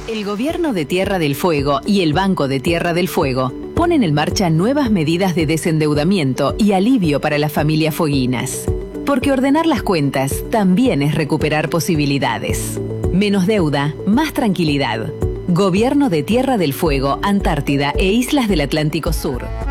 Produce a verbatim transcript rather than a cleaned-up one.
El Gobierno de Tierra del Fuego y el Banco de Tierra del Fuego ponen en marcha nuevas medidas de desendeudamiento y alivio para las familias fueguinas. Porque ordenar las cuentas también es recuperar posibilidades. Menos deuda, más tranquilidad. Gobierno de Tierra del Fuego, Antártida e Islas del Atlántico Sur.